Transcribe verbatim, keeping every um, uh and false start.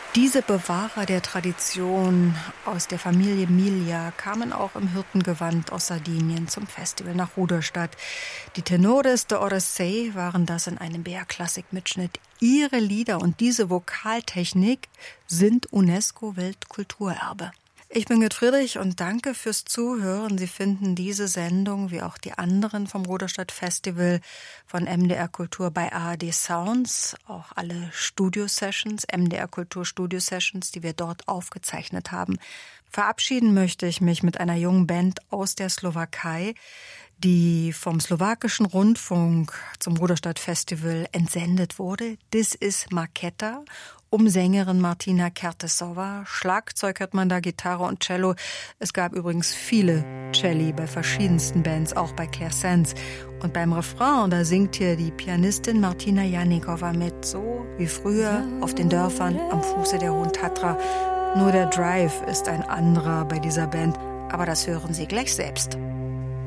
Diese Bewahrer der Tradition aus der Familie Miglia kamen auch im Hirtengewand aus Sardinien zum Festival nach Ruderstadt. Die Tenores de Orsay waren das in einem B R-Klassik-Mitschnitt. Ihre Lieder und diese Vokaltechnik sind UNESCO-Weltkulturerbe. Ich bin Gerd Friedrich und danke fürs Zuhören. Sie finden diese Sendung wie auch die anderen vom Ruderstadt Festival von M D R Kultur bei A R D Sounds. Auch alle Studio-Sessions, M D R Kultur Studio-Sessions, die wir dort aufgezeichnet haben. Verabschieden möchte ich mich mit einer jungen Band aus der Slowakei, die vom slowakischen Rundfunk zum Ruderstadt Festival entsendet wurde. This is Marketa. Um Sängerin Martina Kertesova. Schlagzeug hört man da, Gitarre und Cello. Es gab übrigens viele Celli bei verschiedensten Bands, auch bei Claire Sands. Und beim Refrain, da singt hier die Pianistin Martina Janikova mit, so wie früher auf den Dörfern am Fuße der Hohen Tatra. Nur der Drive ist ein anderer bei dieser Band, aber das hören Sie gleich selbst.